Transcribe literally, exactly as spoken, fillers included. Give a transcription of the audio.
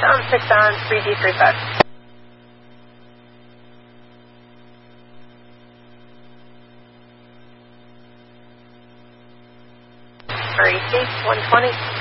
on six on, three D three five. R E C, one twenty.